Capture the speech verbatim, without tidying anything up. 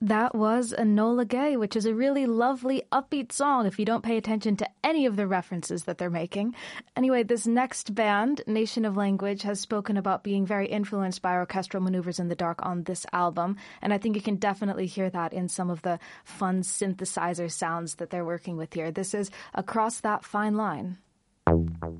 That was Enola Gay, which is a really lovely, upbeat song if you don't pay attention to any of the references that they're making. Anyway, this next band, Nation of Language, has spoken about being very influenced by Orchestral Maneuvers in the Dark on this album, and I think you can definitely hear that in some of the fun synthesizer sounds that they're working with here. This is Across That Fine Line.